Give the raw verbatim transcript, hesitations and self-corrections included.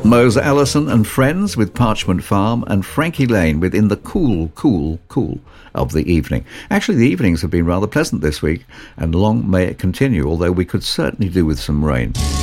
Mose Allison and Friends with Parchment Farm, and Frankie Lane with In the Cool, Cool, Cool of the Evening. Actually, the evenings have been rather pleasant this week, and long may it continue, although we could certainly do with some rain.